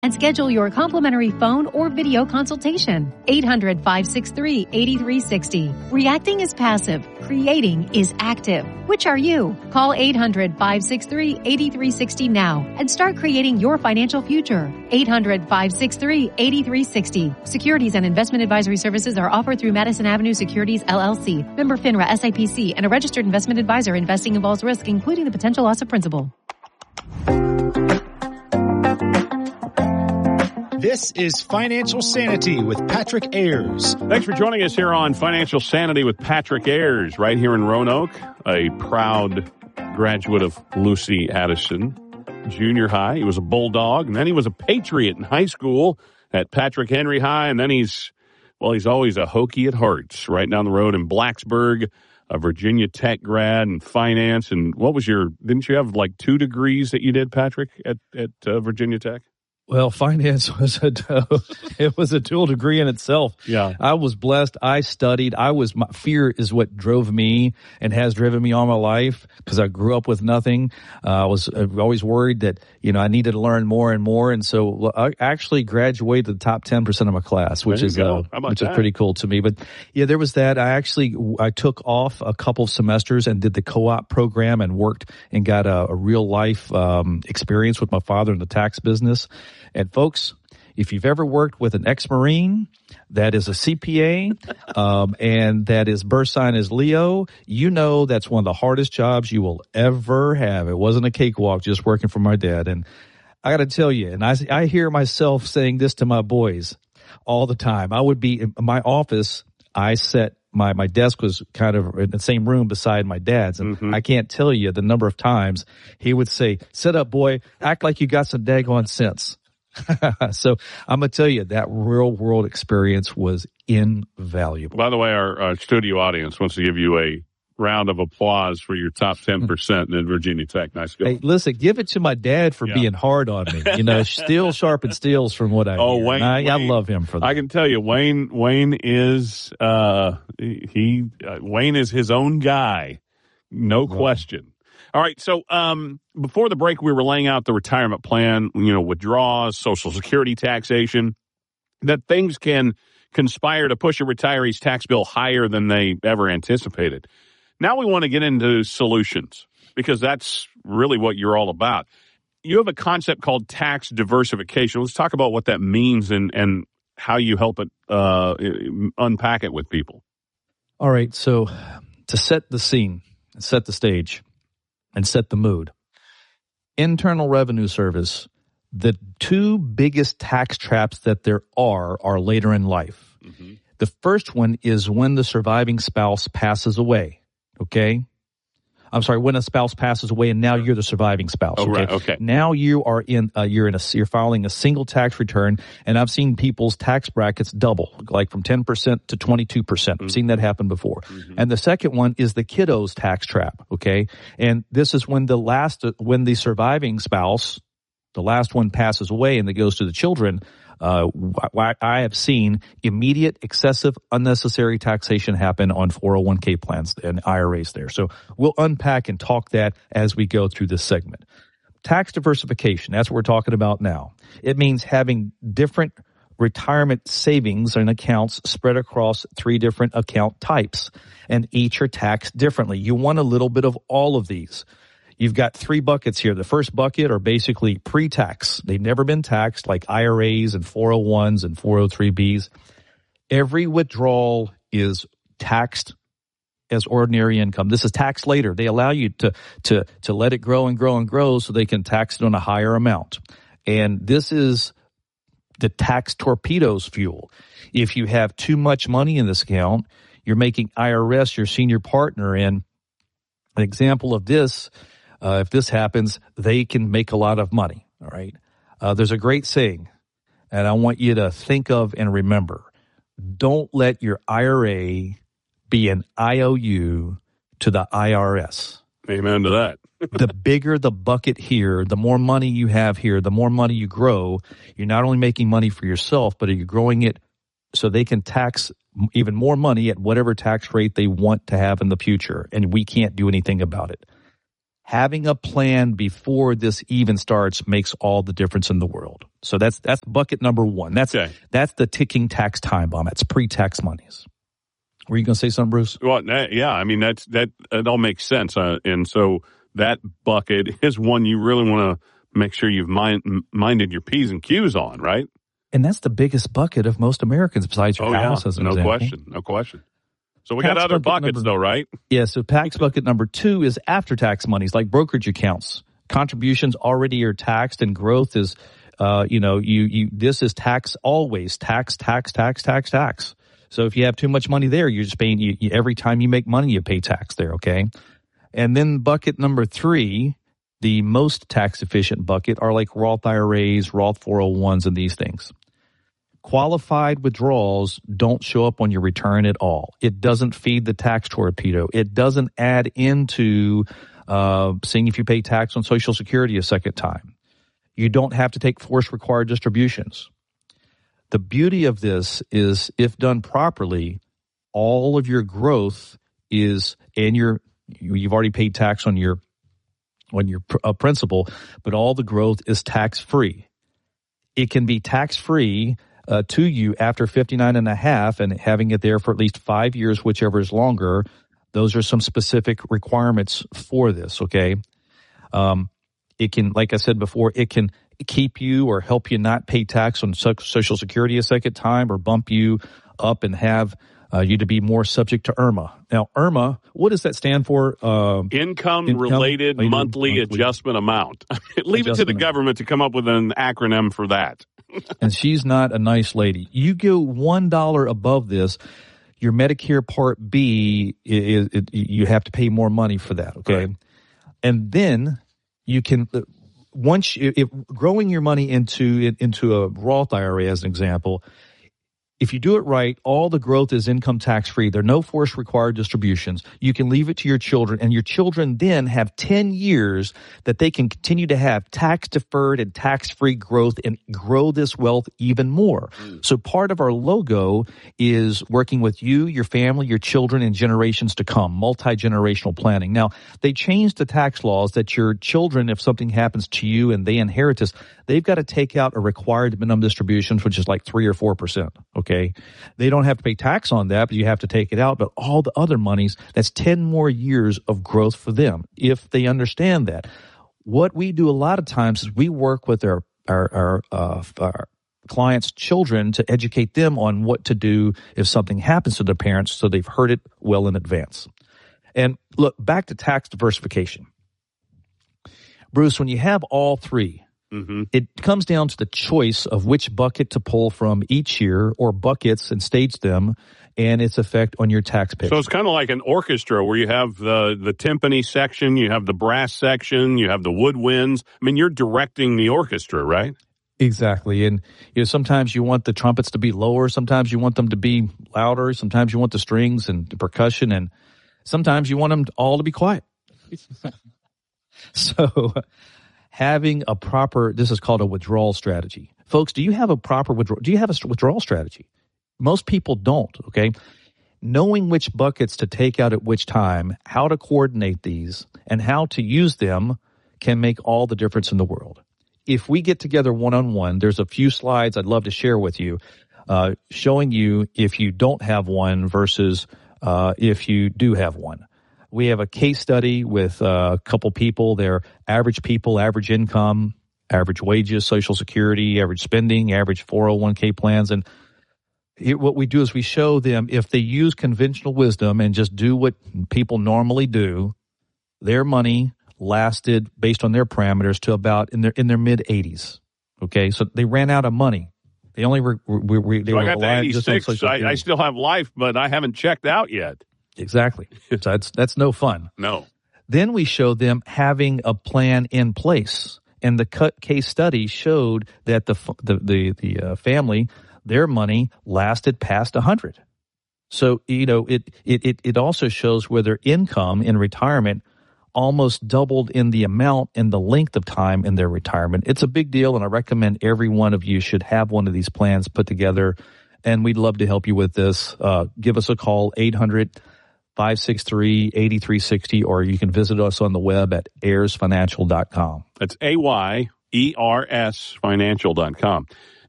and schedule your complimentary phone or video consultation. 800-563-8360. Reacting is passive. Creating is active. Which are you? Call 800-563-8360 now and start creating your financial future. 800-563-8360. Securities and investment advisory services are offered through Madison Avenue Securities, LLC. Member FINRA SIPC and a registered investment advisor. Investing involves risk, including the potential loss of principal. This is Financial Sanity with Patrick Ayers. Thanks for joining us here on Financial Sanity with Patrick Ayers, right here in Roanoke, a proud graduate of Lucy Addison Junior High. He was a Bulldog, and then he was a Patriot in high school at Patrick Henry High, and then he's always a Hokie at heart, right down the road in Blacksburg, a Virginia Tech grad in finance. And didn't you have like 2 degrees that you did, Patrick, at Virginia Tech? Well, finance was it was a dual degree in itself. Yeah. I was blessed. I studied. My fear is what drove me and has driven me all my life because I grew up with nothing. I was always worried that, I needed to learn more and more. And so I actually graduated the top 10% of my class, which is pretty cool to me. But yeah, there was that. I took off a couple of semesters and did the co-op program and worked and got a real life experience with my father in the tax business. And folks, if you've ever worked with an ex-Marine that is a CPA, and that his birth sign is Leo, that's one of the hardest jobs you will ever have. It wasn't a cakewalk just working for my dad. And I got to tell you, and I hear myself saying this to my boys all the time. I would be in my office. My desk was kind of in the same room beside my dad's, and I can't tell you the number of times he would say, "Sit up, boy, act like you got some daggone sense." So I'm going to tell you that real world experience was invaluable. By the way, our studio audience wants to give you a round of applause for your top 10% in Virginia Tech. Nice going. Hey, listen, give it to my dad for being hard on me. Steel sharpens steels from what I hear. Wayne, I love him for that. I can tell you, Wayne is Wayne is his own guy. No question. All right, so before the break, we were laying out the retirement plan, withdrawals, Social Security taxation, that things can conspire to push a retiree's tax bill higher than they ever anticipated. Now we want to get into solutions, because that's really what you're all about. You have a concept called tax diversification. Let's talk about what that means and how you help it unpack it with people. All right, so to set the scene, set the stage, and set the mood. Internal Revenue Service, the 2 biggest tax traps that there are later in life. Mm-hmm. The first one is when the surviving spouse passes away, okay? I'm sorry, when a spouse passes away and now you're the surviving spouse. Oh, okay? Right, okay. Now you are you're filing a single tax return, and I've seen people's tax brackets double, like from 10% to 22%. Mm-hmm. I've seen that happen before. Mm-hmm. And the second one is the kiddos tax trap, okay? And this is when the surviving spouse, the last one passes away and it goes to the children. I have seen immediate, excessive, unnecessary taxation happen on 401k plans and IRAs there. So we'll unpack and talk that as we go through this segment. Tax diversification, that's what we're talking about now. It means having different retirement savings and accounts spread across 3 different account types, and each are taxed differently. You want a little bit of all of these. You've got 3 buckets here. The first bucket are basically pre-tax. They've never been taxed, like IRAs and 401s and 403bs. Every withdrawal is taxed as ordinary income. This is taxed later. They allow you to let it grow and grow and grow so they can tax it on a higher amount. And this is the tax torpedoes fuel. If you have too much money in this account, you're making IRS your senior partner. And an example of this, if this happens, they can make a lot of money, all right? There's a great saying, and I want you to think of and remember. Don't let your IRA be an IOU to the IRS. Amen to that. The bigger the bucket here, the more money you have here, the more money you grow. You're not only making money for yourself, but you're growing it so they can tax even more money at whatever tax rate they want to have in the future, and we can't do anything about it. Having a plan before this even starts makes all the difference in the world. So that's bucket number one. That's the ticking tax time bomb. That's pre-tax monies. Were you going to say something, Bruce? Well, yeah. I mean, that all makes sense. And so that bucket is one you really want to make sure you've minded your P's and Q's on, right? And that's the biggest bucket of most Americans besides your house, as an example. No question. So we got other buckets, though, right? Yeah, so tax bucket number 2 is after-tax monies, like brokerage accounts. Contributions already are taxed, and growth is, this is tax always. Tax. So if you have too much money there, you're just paying, every time you make money, you pay tax there, okay? And then bucket number 3, the most tax-efficient bucket, are like Roth IRAs, Roth 401s, and these things. Qualified withdrawals don't show up on your return at all. It doesn't feed the tax torpedo. It doesn't add into seeing if you pay tax on Social Security a second time. You don't have to take forced required distributions. The beauty of this is, if done properly, all of your growth is, and you've already paid tax on your principal, but all the growth is tax-free. It can be tax-free to you after 59 and a half, and having it there for at least 5 years, whichever is longer. Those are some specific requirements for this, okay? It can, like I said before, it can keep you or help you not pay tax on Social Security a second time, or bump you up and have you to be more subject to IRMA. Now, IRMA, what does that stand for? Income-related monthly adjustment amount. Leave it to the government to come up with an acronym for that. And she's not a nice lady. You go $1 above this, your Medicare Part B, you have to pay more money for that, okay? Right. And then you can, if growing your money into a Roth IRA, as an example, if you do it right, all the growth is income tax-free. There are no forced required distributions. You can leave it to your children, and your children then have 10 years that they can continue to have tax-deferred and tax-free growth and grow this wealth even more. So part of our logo is working with you, your family, your children, and generations to come, multi-generational planning. Now, they changed the tax laws that your children, if something happens to you and they inherit this, they've got to take out a required minimum distributions, which is like 3 or 4%, okay? They don't have to pay tax on that, but you have to take it out. But all the other monies, that's 10 more years of growth for them if they understand that. What we do a lot of times is we work with our clients' children to educate them on what to do if something happens to their parents, so they've heard it well in advance. And look, back to tax diversification. Bruce, when you have all three, it comes down to the choice of which bucket to pull from each year, or buckets, and stage them, and its effect on your tax picture. So it's kind of like an orchestra where you have the timpani section, you have the brass section, you have the woodwinds. I mean, you're directing the orchestra, right? Exactly. And sometimes you want the trumpets to be lower, sometimes you want them to be louder, sometimes you want the strings and the percussion, and sometimes you want them all to be quiet. So having a proper, this is called a withdrawal strategy. Folks, do you have a proper withdrawal? Do you have a withdrawal strategy? Most people don't, okay? Knowing which buckets to take out at which time, how to coordinate these, and how to use them can make all the difference in the world. If we get together one-on-one, there's a few slides I'd love to share with you, showing you if you don't have one versus if you do have one. We have a case study with a couple people. They're average people, average income, average wages, Social Security, average spending, average 401k plans. And what we do is we show them, if they use conventional wisdom and just do what people normally do, their money lasted, based on their parameters, to about in their mid-80s. Okay, so they ran out of money. They only were I got to 86. I still have life, but I haven't checked out yet. Exactly. So that's no fun. No. Then we showed them having a plan in place, and the case study showed that the family, their money lasted past 100. So it also shows where their income in retirement almost doubled in the amount and the length of time in their retirement. It's a big deal, and I recommend every one of you should have one of these plans put together, and we'd love to help you with this. Give us a call, 563-8360, or you can visit us on the web at AyersFinancial.com. That's AYERS financial.com.